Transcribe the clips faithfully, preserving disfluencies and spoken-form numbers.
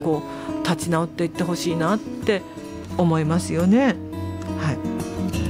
こう立ち直っていってほしいなって思いますよね。はい、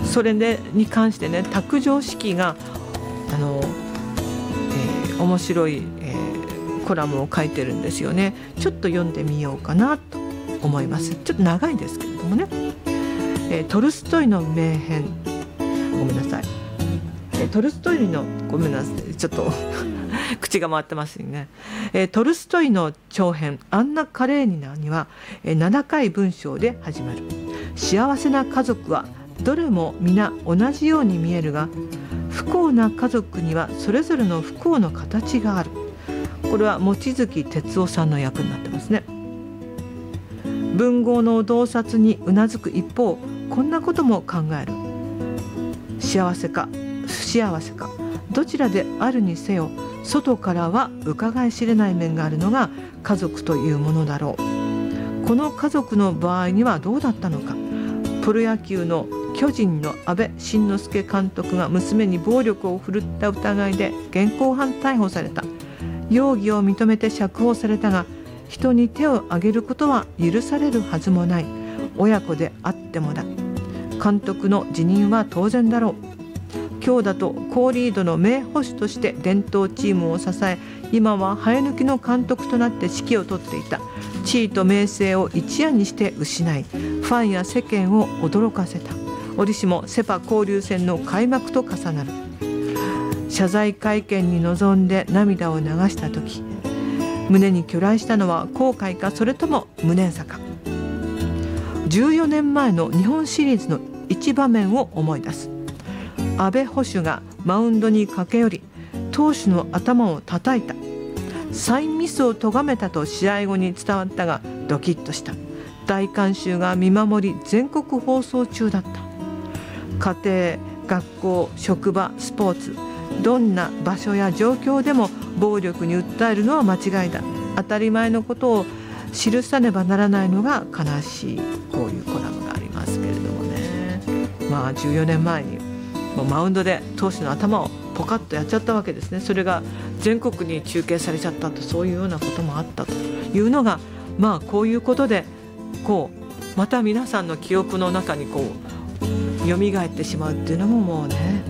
それでに関してね、卓上式があの、えー、面白い、えー、コラムを書いてるんですよね。ちょっと読んでみようかなと思います。ちょっと長いですけれどもね、えー、トルストイの名編、ごめんなさい、えー、トルストイのごめんなさいちょっと口が回ってますよね、えー、トルストイの長編アンナ・カレーニナには、えー、ななかい文章で始まる。幸せな家族はどれも皆同じように見えるが、不幸な家族にはそれぞれの不幸の形がある。これは望月哲夫さんの役になってますね。文豪の洞察にうなずく一方、こんなことも考える。幸せか不幸せかどちらであるにせよ、外からは伺い知れない面があるのが家族というものだろう。この家族の場合にはどうだったのか。プロ野球の巨人の阿部慎之助監督が娘に暴力を振るった疑いで現行犯逮捕された。容疑を認めて釈放されたが、人に手を挙げることは許されるはずもない。親子であってもだ。監督の辞任は当然だろう。強打と好リードの名捕手として伝統チームを支え、今は生え抜きの監督となって指揮を執っていた。地位と名声を一夜にして失い、ファンや世間を驚かせた。折しもセパ交流戦の開幕と重なる。謝罪会見に臨んで涙を流した時、胸に去来したのは後悔か、それとも無念さか。じゅうよねんまえの日本シリーズの一場面を思い出す。阿部捕手がマウンドに駆け寄り、投手の頭を叩いた。サインミスを咎めたと試合後に伝わったが、ドキッとした。大観衆が見守り、全国放送中だった。家庭、学校、職場、スポーツ、どんな場所や状況でも暴力に訴えるのは間違いだ。当たり前のことを記さねばならないのが悲しい。こういうコラムがありますけれどもね。まあじゅうよねんまえにもうマウンドで投手の頭をポカッとやっちゃったわけですね。それが全国に中継されちゃったと、そういうようなこともあったというのが、まあこういうことでこうまた皆さんの記憶の中にこう蘇ってしまうっていうのももうね、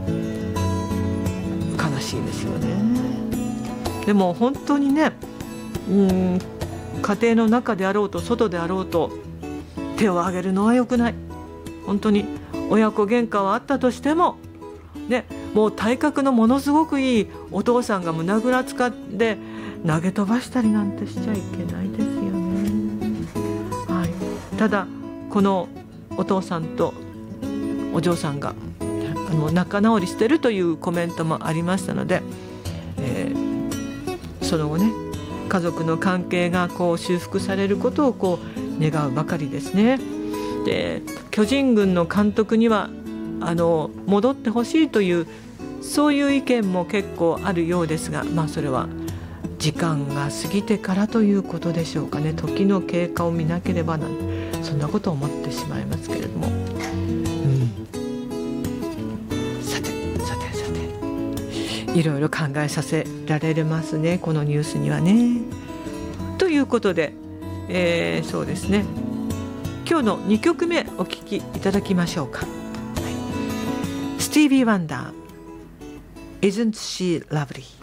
悲しいですよね。でも本当にね、うーん家庭の中であろうと外であろうと手を挙げるのは良くない。本当に親子喧嘩はあったとしてもね、もう体格のものすごくいいお父さんが胸ぐらつかって投げ飛ばしたりなんてしちゃいけないですよね。はい、ただこのお父さんとお嬢さんがあの仲直りしてるというコメントもありましたので、えー、その後ね、家族の関係がこう修復されることをこう願うばかりですね。で、巨人軍の監督にはあの戻ってほしいというそういう意見も結構あるようですが、まあそれは時間が過ぎてからということでしょうかね。時の経過を見なければなんて、そんなことを思ってしまいますけれども、うん、さてさてさていろいろ考えさせられますね、このニュースにはね。ということで、えー、そうですね、今日のにきょくめお聴きいただきましょうか。スティービー・ワンダー Isn't She Lovely。